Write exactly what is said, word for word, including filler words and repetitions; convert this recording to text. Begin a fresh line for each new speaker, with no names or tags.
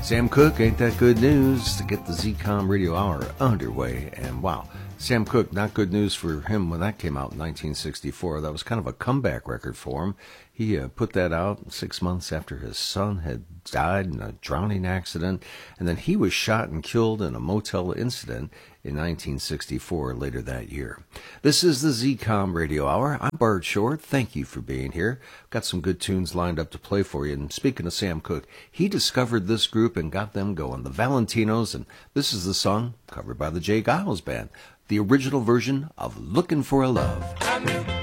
Sam Cooke, ain't that good news, to get the Z COM Radio Hour underway. And wow, Sam Cooke, not good news for him when that came out in nineteen sixty-four. That was kind of a comeback record for him. He uh, put that out six months after his son had died in a drowning accident, and then he was shot and killed in a motel incident in nineteen sixty-four later that year. This is the Z COM Radio Hour. I'm Bart Short. Thank you for being here. Got some good tunes lined up to play for you. And speaking of Sam Cooke, he discovered this group and got them going, the Valentinos, and this is the song covered by the Jay Giles Band, the original version of Looking for a Love.